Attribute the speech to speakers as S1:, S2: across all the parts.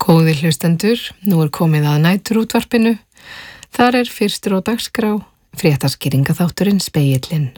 S1: Góðir hlustendur, nú komið að næturútvarpinu. Þar fyrstur á dagskrá, fréttaskýringaþátturinn Spegillinn.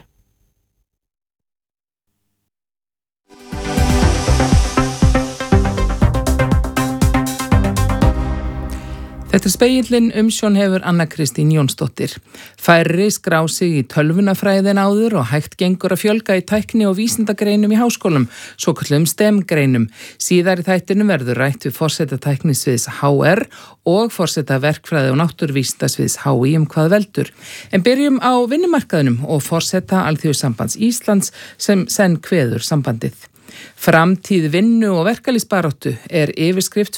S2: Þetta Spegillinn, umsjón hefur Anna Kristín Jónsdóttir. Færri skrá sig í tölvunafræðin áður og hægt gengur að fjölga í tækni- og vísindagreinum í háskólum, svokallum STEM-greinum. Síðar í þættinum verður rætt við forseta tæknisviðs HR og forseta verkfræði og náttúruvísindasviðs HÍ hvað veldur. En byrjum á vinnumarkaðinum og forseta Alþýðusambands Íslands sem senn kveður sambandið. Framtíð vinnu og verkalýðsbaráttu yfirskrift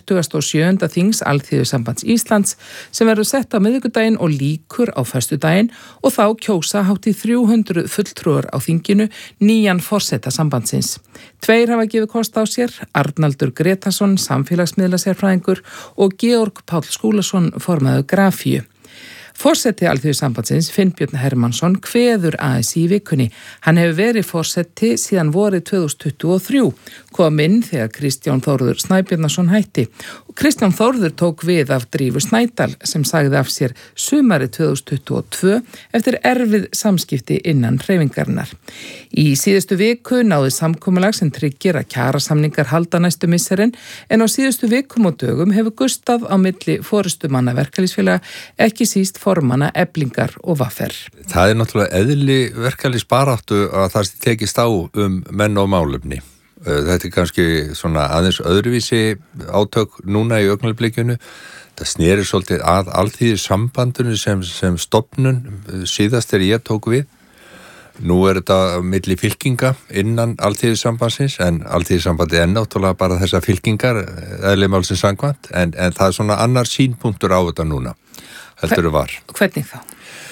S2: 47. þings Alþýðusambands Íslands sem verður sett á miðvikudaginn og lýkur á föstudaginn og þá kjósa hátt í 300 fulltrúar á þinginu nýjan forseta sambandsins. Tveir hafa gefið kost á sér, Arnaldur Gretarsson, samfélagsmiðlasérfræðingur og Georg Páll Skúlason, formaður Grafíu. Forseti Alþýðusambandsins, Finnbjörn Hermannsson, kveður ASÍ í vikunni. Hann hefur verið forseti síðan vorið 2023, kom inn þegar Kristján Þórður Snæbjarnarson hætti. Og Kristján Þórður tók við af Drífu Snædal sem sagði af sér sumarið 2022 eftir erfið samskipti innan hreyfingarinnar. Í síðustu viku náði samkomulag sem tryggir að kjarasamningar halda næstu misserin, en á síðustu vikum og dögum hefur gustað á milli forystumanna verkalýðsfélaga, ekki síst formanna Eflingar og Vaffer.
S3: Það náttúrulega eðli verkalýðsbaráttu að það tekist á menn og málefni. Þetta kannski svona aðeins öðruvísi átök núna í augnablikinu. Það sneri svolítið að Alþýðusambandinu sem stofnun síðast þegar ég tók við. Nú þetta milli fylkinga innan Alþýðusambandsins, en Alþýðusambandi náttúrulega bara þessar fylkingar, eðli málsins samkvæmt, en það svona annar sýnpunktur á þetta núna. Heldur var.
S2: Hvernig þá?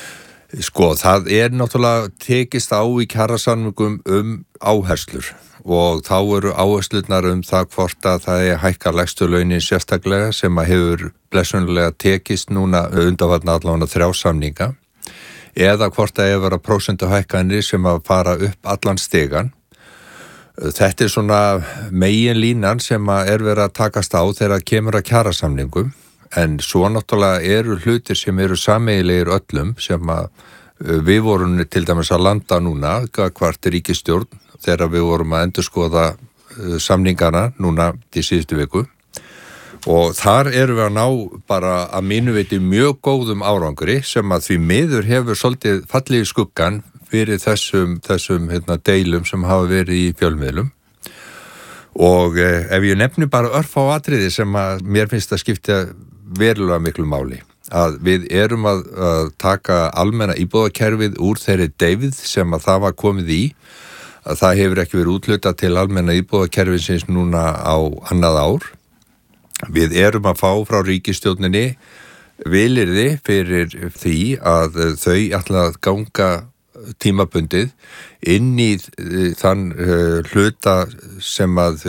S3: Sko, það náttúrulega tekist á í kjarasamningum áherslur og þá eru áherslurnar það hvort að það hækka lægstu launin sérstaklega sem að hefur blessunlega tekist núna undanfarna allavega 3 samninga, eða hvort að vera prósentuhækkanir sem að fara upp allan stigan. Þetta svona meginlínan sem að verið að takast á þegar kemur að kjarasamningum. En svo náttúrulega eru hlutir sem eru sameiginlegir öllum sem að við vorum til dæmis að landa núna, hvart ríkisstjórn, þegar við vorum að endurskoða samningana núna í síðustu viku. Og þar erum við að ná bara að mínu viti mjög góðum árangri sem að því miður hefur svolítið fallið í skuggan fyrir þessum deilum sem hafa verið í fjölmiðlum. Og ef ég nefni bara örfá atriði sem að mér finnst að skipta verulega miklu máli, að við erum að taka almenna íbúðakerfið úr þeirri deyfð sem að það var komið í, að það hefur ekki verið úthlutað til almenna íbúðakerfisins núna á annað ár. Við erum að fá frá ríkisstjórninni vilyrði fyrir því að þau ætla að ganga tímabundið inn í þann hluta sem að